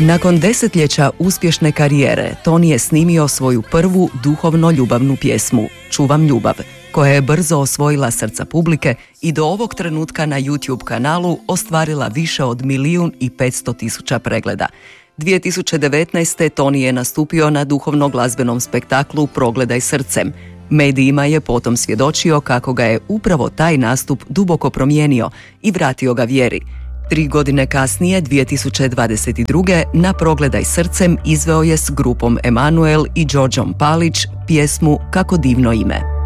Nakon desetljeća uspješne karijere, Tony je snimio svoju prvu duhovno-ljubavnu pjesmu, Čuvam ljubav, koja je brzo osvojila srca publike i do ovog trenutka na YouTube kanalu ostvarila više od 1.500.000 pregleda. 2019. Tony je nastupio na duhovno-glazbenom spektaklu Progledaj srcem. Medijima je potom svjedočio kako ga je upravo taj nastup duboko promijenio i vratio ga vjeri. 3 godine kasnije, 2022. na Progledaj srcem izveo je s grupom Emanuel i Đorđom Palić pjesmu Kako divno ime.